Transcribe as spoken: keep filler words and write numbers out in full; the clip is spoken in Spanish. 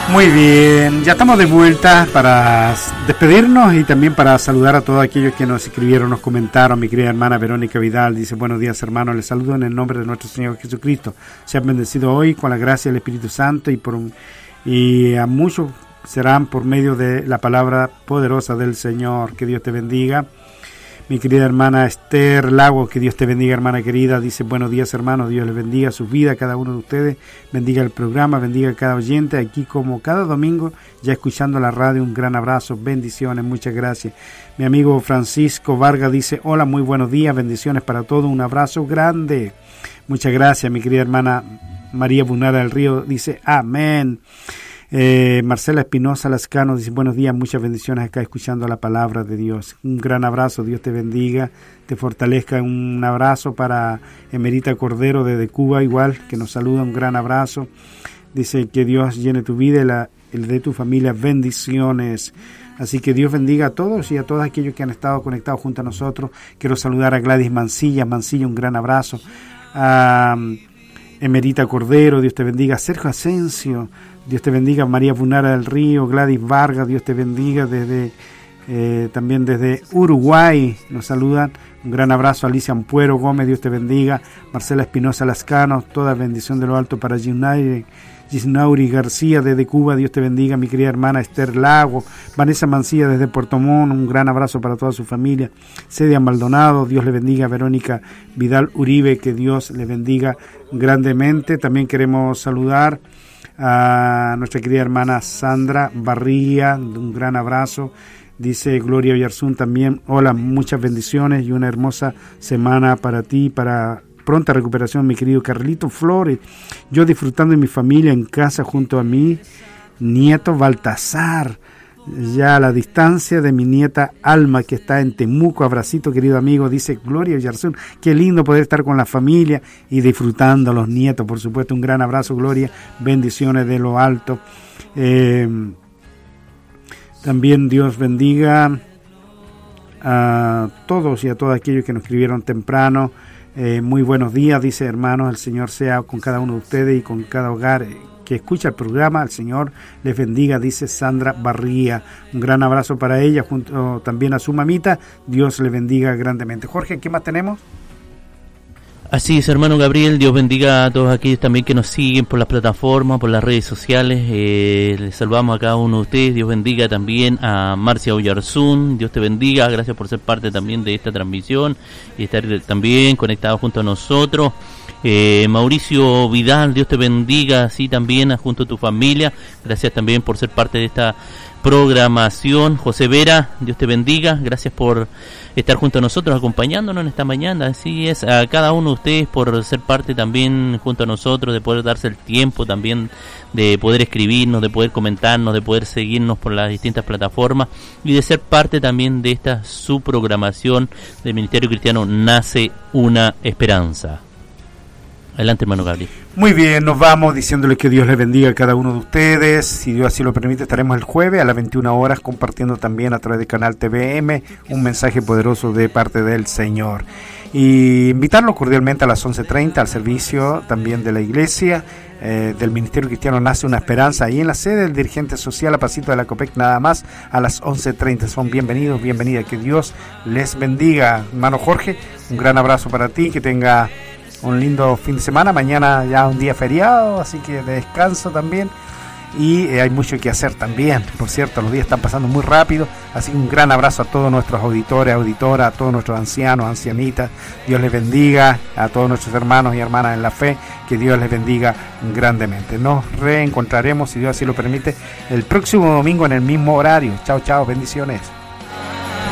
Muy bien, ya estamos de vuelta para despedirnos y también para saludar a todos aquellos que nos escribieron, nos comentaron. Mi querida hermana Verónica Vidal dice: buenos días, hermanos, les saludo en el nombre de nuestro Señor Jesucristo. Sean bendecidos hoy con la gracia del Espíritu Santo y, por, y a muchos serán por medio de la palabra poderosa del Señor. Que Dios te bendiga. Mi querida hermana Esther Lago, que Dios te bendiga, hermana querida. Dice: buenos días, hermanos, Dios les bendiga su vida, cada uno de ustedes, bendiga el programa, bendiga a cada oyente, aquí como cada domingo, ya escuchando la radio. Un gran abrazo, bendiciones, muchas gracias. Mi amigo Francisco Vargas dice: hola, muy buenos días, bendiciones para todos, un abrazo grande. Muchas gracias. Mi querida hermana María Bunara del Río dice: amén. Eh, Marcela Espinosa Lascano dice: buenos días, muchas bendiciones acá escuchando la palabra de Dios. Un gran abrazo, Dios te bendiga, te fortalezca. Un abrazo para Emerita Cordero desde Cuba, igual, que nos saluda, un gran abrazo. Dice: que Dios llene tu vida y la, el de tu familia, bendiciones. Así que Dios bendiga a todos y a todos aquellos que han estado conectados junto a nosotros. Quiero saludar a Gladys Mancilla, Mancilla, un gran abrazo. A Emerita Cordero, Dios te bendiga. Sergio Asensio, Dios te bendiga. María Bunara del Río, Gladys Vargas, Dios te bendiga. Desde eh, también desde Uruguay nos saludan. Un gran abrazo a Alicia Ampuero Gómez, Dios te bendiga. Marcela Espinosa Lascano, toda bendición de lo alto para Ginauri, Gisnauri García desde Cuba, Dios te bendiga. Mi querida hermana Esther Lago, Vanessa Mancilla desde Puerto Montt, un gran abrazo para toda su familia. Cedia Maldonado, Dios le bendiga. Verónica Vidal Uribe, que Dios le bendiga grandemente. También queremos saludar a nuestra querida hermana Sandra Barría, un gran abrazo. Dice Gloria Villarzún también: hola, muchas bendiciones y una hermosa semana para ti, para pronta recuperación, mi querido Carlito Flores. Yo disfrutando de mi familia en casa junto a mi nieto Baltasar, ya a la distancia de mi nieta Alma, que está en Temuco. Abracito, querido amigo, dice Gloria Villarzún. Qué lindo poder estar con la familia y disfrutando a los nietos, por supuesto. Un gran abrazo, Gloria, bendiciones de lo alto. Eh, también Dios bendiga a todos y a todos aquellos que nos escribieron temprano. Eh, muy buenos días, dice: hermanos, el Señor sea con cada uno de ustedes y con cada hogar que escucha el programa. El Señor les bendiga, dice Sandra Barría. Un gran abrazo para ella, junto también a su mamita. Dios le bendiga grandemente. Jorge, ¿qué más tenemos? Así es, hermano Gabriel, Dios bendiga a todos aquellos también que nos siguen por las plataformas, por las redes sociales. Eh, les saludamos a cada uno de ustedes. Dios bendiga también a Marcia Oyarzún, Dios te bendiga, gracias por ser parte también de esta transmisión y estar también conectado junto a nosotros. Eh, Mauricio Vidal, Dios te bendiga, así también junto a tu familia, gracias también por ser parte de esta programación. José Vera, Dios te bendiga, gracias por estar junto a nosotros, acompañándonos en esta mañana. Así es, a cada uno de ustedes por ser parte también junto a nosotros, de poder darse el tiempo también de poder escribirnos, de poder comentarnos, de poder seguirnos por las distintas plataformas y de ser parte también de esta su programación del Ministerio Cristiano Nace una Esperanza. Adelante, hermano Gabriel. Muy bien, nos vamos diciéndole que Dios les bendiga a cada uno de ustedes. Si Dios así lo permite, estaremos el jueves a las veintiuna horas compartiendo también a través de Canal T V M un mensaje poderoso de parte del Señor. Y invitarlos cordialmente a las once treinta al servicio también de la iglesia, eh, del Ministerio Cristiano Nace una Esperanza, ahí en la sede del dirigente social a pasito de la Copec, nada más a las once treinta. Son bienvenidos, bienvenidas. Que Dios les bendiga. Hermano Jorge, un gran abrazo para ti, que tenga un lindo fin de semana. Mañana ya un día feriado, así que de descanso también. Y eh, hay mucho que hacer también. Por cierto, los días están pasando muy rápido. Así que un gran abrazo a todos nuestros auditores, auditoras, a todos nuestros ancianos, ancianitas. Dios les bendiga. A todos nuestros hermanos y hermanas en la fe, que Dios les bendiga grandemente. Nos reencontraremos, si Dios así lo permite, el próximo domingo en el mismo horario. Chao, chao, bendiciones.